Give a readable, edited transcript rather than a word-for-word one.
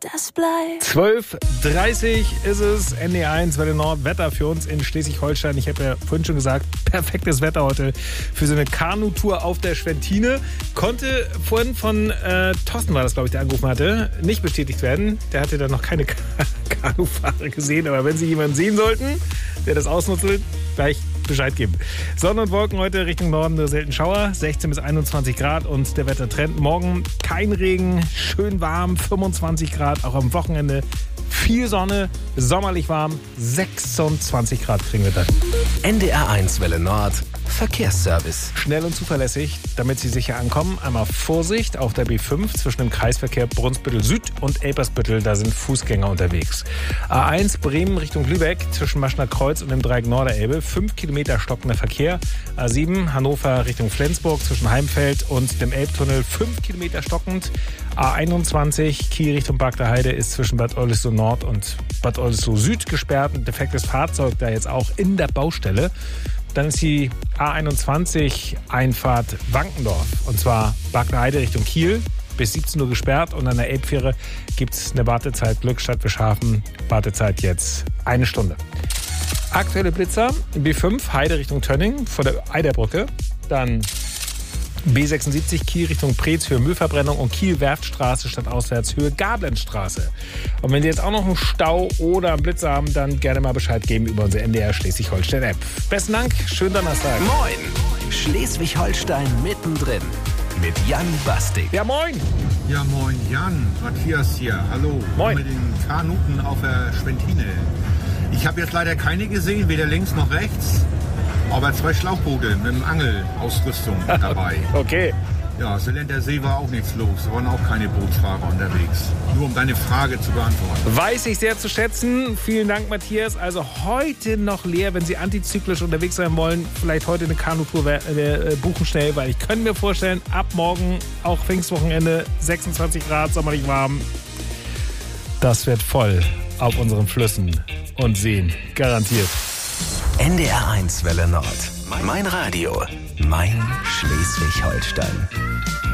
das bleibt. 12:30 ist es, NDR1, Welle Nord, Wetter für uns in Schleswig-Holstein. Ich habe ja vorhin schon gesagt, perfektes Wetter heute für so eine Kanutour auf der Schwentine. Konnte vorhin von Thorsten, war das glaube ich, der angerufen hatte, nicht bestätigt werden. Der hatte da noch keine Kanufahrer gesehen, aber wenn Sie jemanden sehen sollten, der das ausnutzt, gleich Bescheid geben. Sonne und Wolken heute Richtung Norden, nur selten Schauer, 16 bis 21 Grad und der Wettertrend. Morgen kein Regen, schön warm, 25 Grad, auch am Wochenende viel Sonne, sommerlich warm, 26 Grad kriegen wir dann. NDR1 Welle Nord, Verkehrsservice. Schnell und zuverlässig, damit Sie sicher ankommen. Einmal Vorsicht auf der B5 zwischen dem Kreisverkehr Brunsbüttel Süd und Elpersbüttel, da sind Fußgänger unterwegs. A1 Bremen Richtung Lübeck zwischen Maschner Kreuz und dem Dreieck Norderelbe, 5 Kilometer stockender Verkehr. A7 Hannover Richtung Flensburg zwischen Heimfeld und dem Elbtunnel, 5 Kilometer stockend. A21 Kiel Richtung Bagder Heide ist zwischen Bad Oldesloe Nord und Bad Oldesloe Süd gesperrt. Ein defektes Fahrzeug da jetzt auch in der Baustelle. Dann ist die A21 Einfahrt Wankendorf. Und zwar Bagder Heide Richtung Kiel bis 17 Uhr gesperrt. Und an der Elbfähre gibt es eine Wartezeit Glückstadt Wischhafen. Wartezeit jetzt 1 Stunde. Aktuelle Blitzer, B5 Heide Richtung Tönning vor der Eiderbrücke. Dann B76 Kiel Richtung Preetz für Müllverbrennung und Kiel-Werftstraße statt auswärts Höhe Gablenzstraße. Und wenn Sie jetzt auch noch einen Stau oder einen Blitzer haben, dann gerne mal Bescheid geben über unsere NDR Schleswig-Holstein-App. Besten Dank, schönen Donnerstag. Moin! Schleswig-Holstein mittendrin mit Jan Bastik. Ja, moin! Ja, moin Jan, Matthias hier, hallo. Moin. Mit den Kanuten auf der Schwentine. Ich habe jetzt leider keine gesehen, weder links noch rechts. Aber 2 Schlauchboote mit Angelausrüstung dabei. Okay. Ja, Seeländer See war auch nichts los. Da waren auch keine Bootsfahrer unterwegs. Nur um deine Frage zu beantworten. Weiß ich sehr zu schätzen. Vielen Dank, Matthias. Also heute noch leer, wenn Sie antizyklisch unterwegs sein wollen. Vielleicht heute eine Kanutour buchen schnell, weil ich kann mir vorstellen, ab morgen, auch Pfingstwochenende, 26 Grad, sommerlich warm. Das wird voll auf unseren Flüssen und Seen. Garantiert. NDR1 Welle Nord. Mein Radio. Mein Schleswig-Holstein.